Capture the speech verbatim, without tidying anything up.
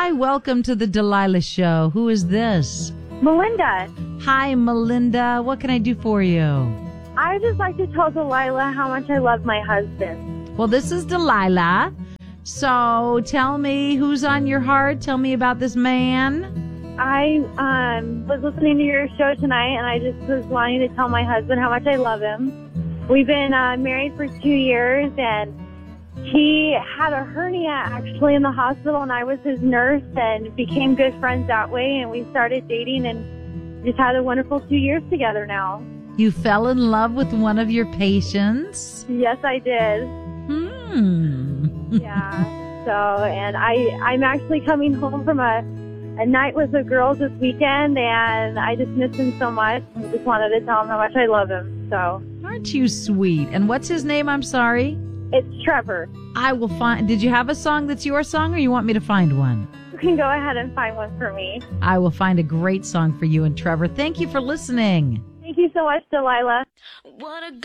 Hi, welcome to the Delilah Show. Who is this? Melinda. Hi, Melinda. What can I do for you? I would just like to tell Delilah how much I love my husband. Well, this is Delilah. So tell me who's on your heart. Tell me about this man. I um, was listening to your show tonight, and I just was wanting to tell my husband how much I love him. We've been uh, married for two years, and he had a hernia actually in the hospital, and I was his nurse and became good friends that way, and we started dating and just had a wonderful two years together now. You fell in love with one of your patients? Yes, I did. Hmm. Yeah. So, and I, I'm actually coming home from a, a night with the girls this weekend, and I just miss him so much. I just wanted to tell him how much I love him. So. Aren't you sweet? And what's his name? I'm sorry. It's Trevor. I will find. Did you have a song that's your song, or you want me to find one? You can go ahead and find one for me. I will find a great song for you and Trevor. Thank you for listening. Thank you so much, Delilah. What a